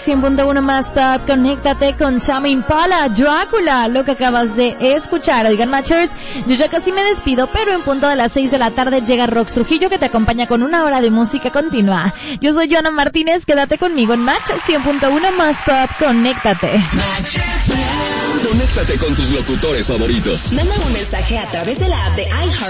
100.1 más top, conéctate con Tame Impala, Drácula, lo que acabas de escuchar. Oigan, Matchers, yo ya casi me despido, pero en punto de las 6 de la tarde llega Rox Trujillo, que te acompaña con una hora de música continua. Yo soy Joana Martínez, quédate conmigo en Match 100.1 más top, conéctate. Conéctate con tus locutores favoritos. Manda un mensaje a través de la app de iHeart